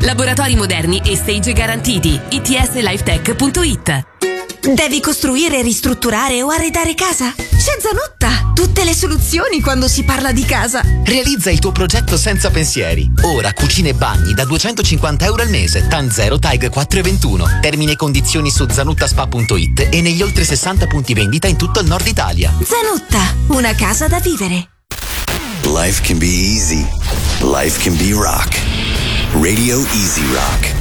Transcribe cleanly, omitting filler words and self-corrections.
Laboratori moderni e stage garantiti. itslifetech.it. Devi costruire, ristrutturare o arredare casa? C'è Zanotta! Tutte le soluzioni quando si parla di casa. Realizza il tuo progetto senza pensieri. Ora cucine e bagni da €250 al mese. TAN 0 TAG 421. Termini e condizioni su zanuttaspa.it e negli oltre 60 punti vendita in tutto il nord Italia. Zanotta, una casa da vivere. Life can be easy. Life can be rock. Radio Easy Rock.